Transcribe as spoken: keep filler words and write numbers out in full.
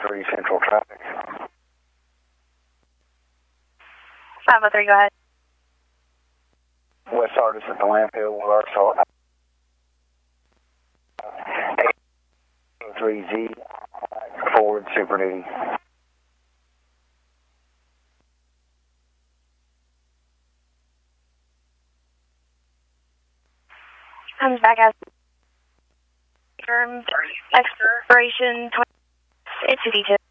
three Central traffic. five oh three, go ahead. West Sardis at the landfill with Arkansas. eight oh three Z, forward Super Duty. Comes back as confirmed expiration twenty, it's a detail.